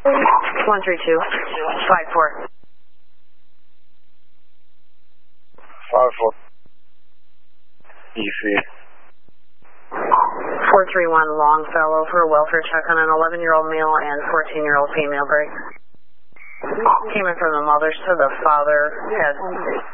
13254. 54. EC. 431 Longfellow for a welfare check on an 11-year-old male and 14-year-old female break. Came in from the mother, so the father had